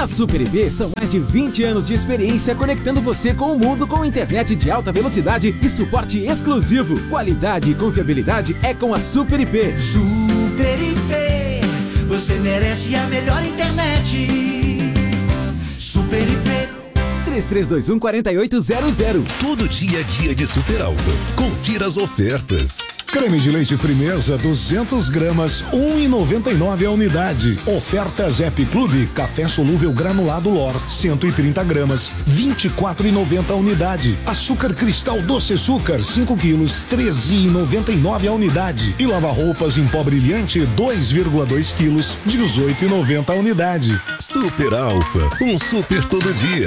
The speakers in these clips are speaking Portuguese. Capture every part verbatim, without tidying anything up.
Na Super I P são mais de vinte anos de experiência conectando você com o mundo com internet de alta velocidade e suporte exclusivo. Qualidade e confiabilidade é com a Super I P. Super I P, você merece a melhor internet. Super I P. três três dois um, quatro oito zero zero. Todo dia a dia de Super Alfa. Confira as ofertas. Creme de leite Frimeza, duzentas gramas, um real e noventa e nove centavos a unidade. Oferta Zep Clube, café solúvel granulado Lor, cento e trinta gramas, vinte e quatro reais e noventa centavos a unidade. Açúcar cristal doce açúcar, cinco quilos, treze reais e noventa e nove centavos a unidade. E lava-roupas em pó brilhante, dois vírgula dois quilos, dezoito reais e noventa centavos a unidade. Super Alfa, um super todo dia.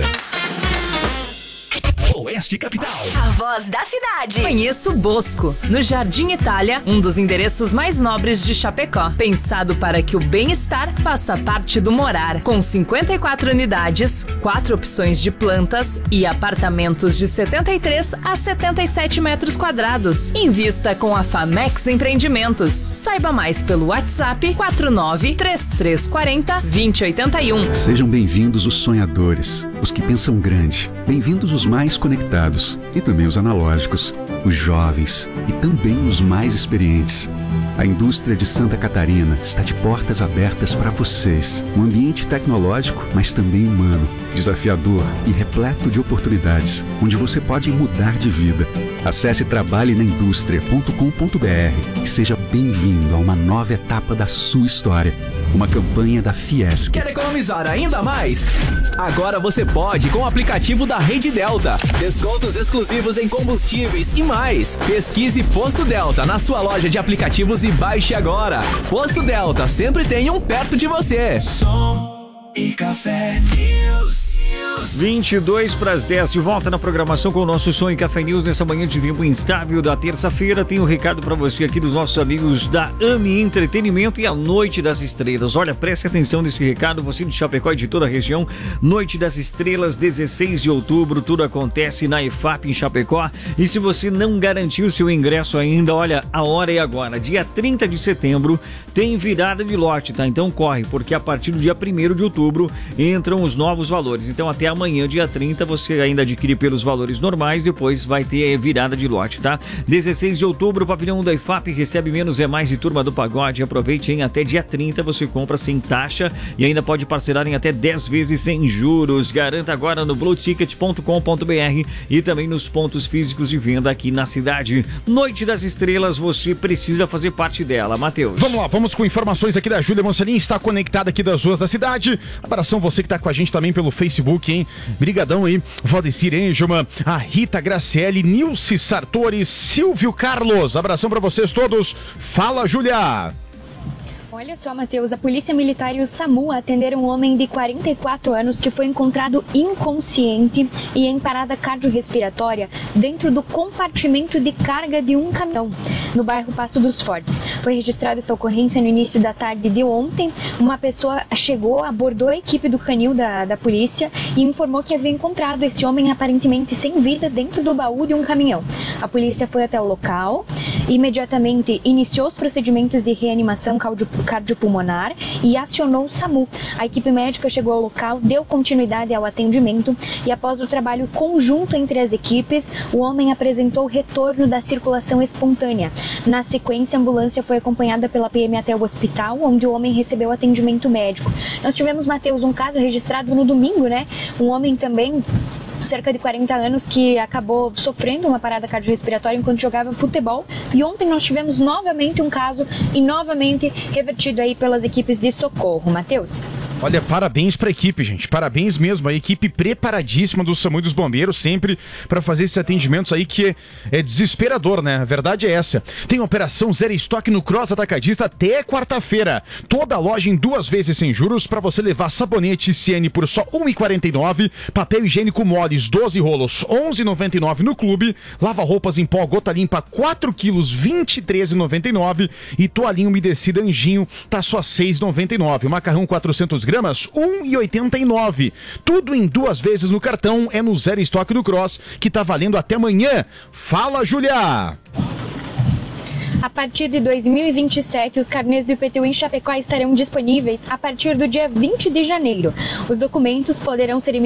Oeste Capital. A voz da cidade. Conheça o Bosco, no Jardim Itália, um dos endereços mais nobres de Chapecó. Pensado para que o bem-estar faça parte do morar. Com cinquenta e quatro unidades, quatro opções de plantas e apartamentos de setenta e três a setenta e sete metros quadrados. Invista com a Famex Empreendimentos. Saiba mais pelo WhatsApp quatro nove três três quatro zero, dois zero oito um. Sejam bem-vindos os sonhadores, os que pensam grande. Bem-vindos os mais conectados e também os analógicos, os jovens e também os mais experientes. A indústria de Santa Catarina está de portas abertas para vocês. Um ambiente tecnológico, mas também humano, desafiador e repleto de oportunidades, onde você pode mudar de vida. Acesse trabalhe na indústria ponto com ponto b r e seja bem-vindo a uma nova etapa da sua história. Uma campanha da Fiesc. Quer economizar ainda mais? Agora você pode com o aplicativo da Rede Delta. Descontos exclusivos em combustíveis e mais. Pesquise Posto Delta na sua loja de aplicativos e baixe agora. Posto Delta, sempre tem um perto de você. Som e Café News. vinte e dois para as dez, de volta na programação com o nosso Som e Café News nessa manhã de tempo instável da terça-feira. Tem um recado para você aqui dos nossos amigos da AMI Entretenimento e a Noite das Estrelas. Olha, preste atenção nesse recado, você de Chapecó e de toda a região. Noite das Estrelas, dezesseis de outubro, tudo acontece na E F A P em Chapecó. E se você não garantiu seu ingresso ainda, olha, a hora é agora. Dia trinta de setembro tem virada de lote, tá? Então corre, porque a partir do dia primeiro de outubro entram os novos valores. Então até amanhã, dia trinta, você ainda adquire pelos valores normais, depois vai ter virada de lote, tá? dezesseis de outubro, o pavilhão da I F A P recebe menos é mais de Turma do Pagode. Aproveite, em até dia trinta você compra sem taxa e ainda pode parcelar em até dez vezes sem juros. Garanta agora no blue ticket ponto com ponto b r e também nos pontos físicos de venda aqui na cidade. Noite das Estrelas, você precisa fazer parte dela, Matheus. Vamos lá, vamos com informações aqui da Júlia Monsalin, está conectada aqui das ruas da cidade. Abração você que está com a gente também pelo Facebook, hein? Brigadão aí, Valdecir Engelman, a Rita Graciele, Nilce Sartori, Silvio Carlos. Abração pra vocês todos. Fala, Júlia! Olha só, Matheus, a Polícia Militar e o SAMU atenderam um homem de quarenta e quatro anos que foi encontrado inconsciente e em parada cardiorrespiratória dentro do compartimento de carga de um caminhão, no bairro Passo dos Fortes. Foi registrada essa ocorrência no início da tarde de ontem. Uma pessoa chegou, abordou a equipe do canil da, da polícia e informou que havia encontrado esse homem aparentemente sem vida dentro do baú de um caminhão. A polícia foi até o local e imediatamente iniciou os procedimentos de reanimação cardio cardiopulmonar e acionou o SAMU. A equipe médica chegou ao local, deu continuidade ao atendimento e após o trabalho conjunto entre as equipes, o homem apresentou retorno da circulação espontânea. Na sequência, a ambulância foi acompanhada pela P M até o hospital, onde o homem recebeu atendimento médico. Nós tivemos, Matheus, um caso registrado no domingo, né? Um homem também, cerca de quarenta anos, que acabou sofrendo uma parada cardiorrespiratória enquanto jogava futebol. E ontem nós tivemos novamente um caso e novamente revertido aí pelas equipes de socorro. Matheus? Olha, parabéns pra equipe, gente. Parabéns mesmo. A equipe preparadíssima do SAMU e dos bombeiros sempre para fazer esses atendimentos aí que é, é desesperador, né? A verdade é essa. Tem operação zero estoque no Cross Atacadista até quarta-feira. Toda a loja em duas vezes sem juros para você levar sabonete Higiene por só um real e quarenta e nove centavos, papel higiênico moles doze rolos onze reais e noventa e nove centavos no clube, lava-roupas em pó gota limpa quatro quilos vinte e três reais e noventa e nove centavos e toalhinha umedecida Anjinho tá só seis reais e noventa e nove centavos. Macarrão quatrocentas gramas, um real e oitenta e nove centavos. Tudo em duas vezes no cartão, é no zero estoque do Cross, que tá valendo até amanhã. Fala, Júlia! A partir de dois mil e vinte e sete, os carnês do I P T U em Chapecó estarão disponíveis a partir do dia vinte de janeiro. Os documentos poderão ser emitidos